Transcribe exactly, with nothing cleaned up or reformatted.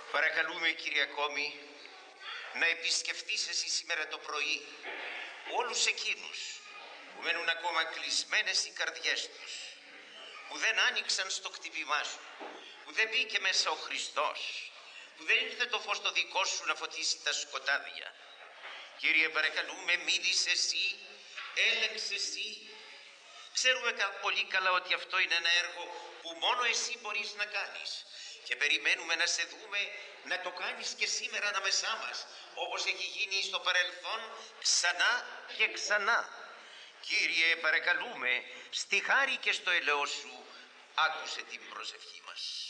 Παρακαλούμε, κύριε Κόμη, να επισκεφτείς εσύ σήμερα το πρωί όλους εκείνους που μένουν ακόμα κλεισμένες οι καρδιές τους, που δεν άνοιξαν στο κτυπημά σου, που δεν μπήκε μέσα ο Χριστός, που δεν ήρθε το φως το δικό σου να φωτίσει τα σκοτάδια. Κύριε, παρακαλούμε, μίλησε εσύ, έλεγξε εσύ. Ξέρουμε πολύ καλά ότι αυτό είναι ένα έργο που μόνο εσύ μπορείς να κάνεις και περιμένουμε να σε δούμε να το κάνεις και σήμερα ανάμεσά μας, όπως έχει γίνει στο παρελθόν ξανά και ξανά. Κύριε, παρακαλούμε, στη χάρη και στο ελαιό σου, άκουσε την προσευχή μας.